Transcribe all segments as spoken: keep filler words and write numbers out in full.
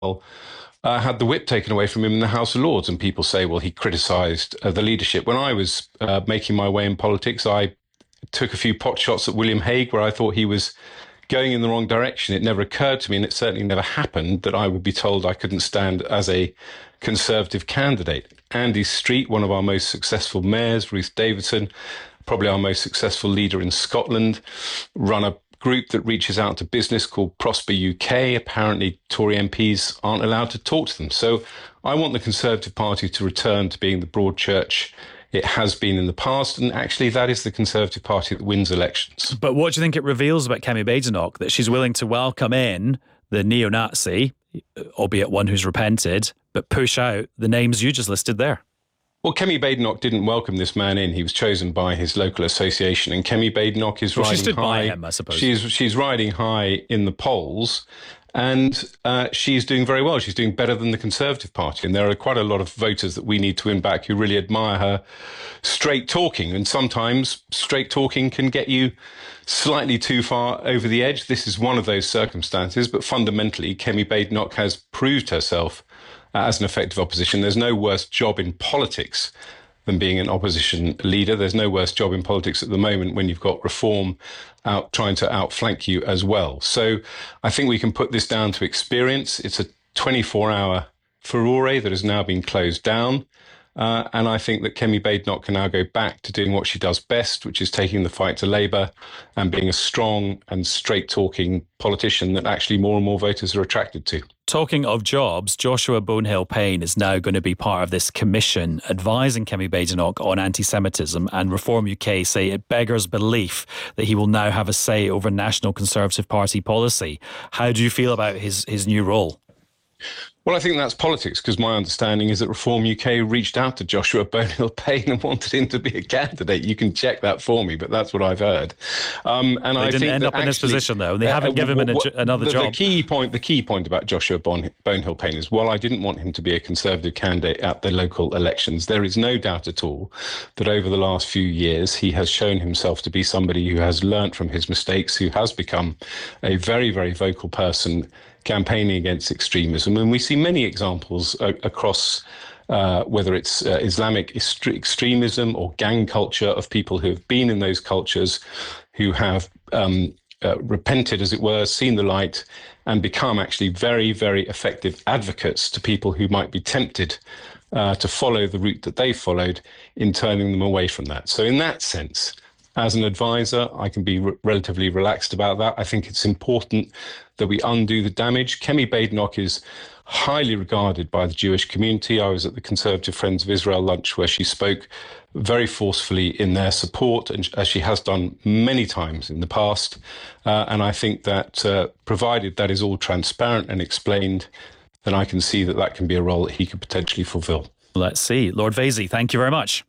uh, had the whip taken away from him in the House of Lords. And people say, well, he criticised uh, the leadership. When I was uh, making my way in politics, I took a few pot shots at William Hague, where I thought he was going in the wrong direction. It never occurred to me, and it certainly never happened, that I would be told I couldn't stand as a Conservative candidate. Andy Street, one of our most successful mayors, Ruth Davidson, probably our most successful leader in Scotland, run a group that reaches out to business called Prosper U K. Apparently, Tory M Ps aren't allowed to talk to them. So I want the Conservative Party to return to being the broad church it has been in the past. And actually, that is the Conservative Party that wins elections. But what do you think it reveals about Kemi Badenoch, that she's willing to welcome in the neo-Nazi, albeit one who's repented, but push out the names you just listed there? Well, Kemi Badenoch didn't welcome this man in. He was chosen by his local association, and Kemi Badenoch is well, riding she stood high. by him, I suppose. She's she's riding high in the polls, and uh, she's doing very well. She's doing better than the Conservative Party, and there are quite a lot of voters that we need to win back who really admire her straight talking. And sometimes straight talking can get you slightly too far over the edge. This is one of those circumstances, but fundamentally, Kemi Badenoch has proved herself as an effective opposition. There's no worse job in politics than being an opposition leader. There's no worse job in politics at the moment when you've got Reform out trying to outflank you as well. So I think we can put this down to experience. It's a twenty-four hour furore that has now been closed down. Uh, and I think that Kemi Badenoch can now go back to doing what she does best, which is taking the fight to Labour and being a strong and straight-talking politician that actually more and more voters are attracted to. Talking of jobs, Joshua Bonehill-Payne is now going to be part of this commission advising Kemi Badenoch on anti-Semitism, and Reform U K say it beggars belief that he will now have a say over National Conservative Party policy. How do you feel about his, his new role? Well, I think that's politics, because my understanding is that Reform U K reached out to Joshua Bonehill-Payne and wanted him to be a candidate. You can check that for me, but that's what I've heard. Um, and they I didn't think end up actually, in this position, though. They uh, haven't given him w- an, another the, job. The key point, the key point about Joshua Bon- Bonehill-Payne is, while I didn't want him to be a Conservative candidate at the local elections, there is no doubt at all that over the last few years he has shown himself to be somebody who has learnt from his mistakes, who has become a very, very vocal person campaigning against extremism. And we see many examples uh, across uh, whether it's uh, Islamic est- extremism or gang culture, of people who have been in those cultures, who have um, uh, repented, as it were, seen the light, and become actually very, very effective advocates to people who might be tempted uh, to follow the route that they followed, in turning them away from that. So in that sense, as an advisor, I can be re- relatively relaxed about that. I think it's important that we undo the damage. Kemi Badenoch is highly regarded by the Jewish community. I was at the Conservative Friends of Israel lunch, where she spoke very forcefully in their support, and as she has done many times in the past. Uh, and I think that uh, provided that is all transparent and explained, then I can see that that can be a role that he could potentially fulfil. Let's see. Lord Vaizey, thank you very much.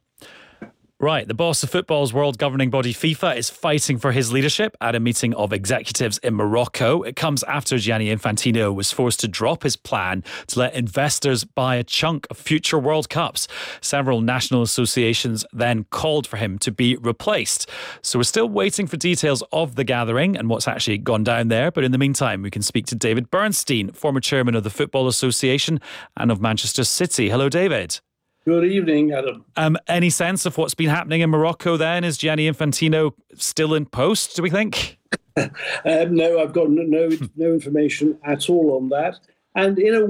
Right, the boss of football's world governing body FIFA is fighting for his leadership at a meeting of executives in Morocco. It comes after Gianni Infantino was forced to drop his plan to let investors buy a chunk of future World Cups. Several national associations then called for him to be replaced. So we're still waiting for details of the gathering and what's actually gone down there. But in the meantime, we can speak to David Bernstein, former chairman of the Football Association and of Manchester City. Hello, David. Good evening, Adam. Um, any sense of what's been happening in Morocco then? Is Gianni Infantino still in post, do we think? um, no, I've got no, no no information at all on that. And in a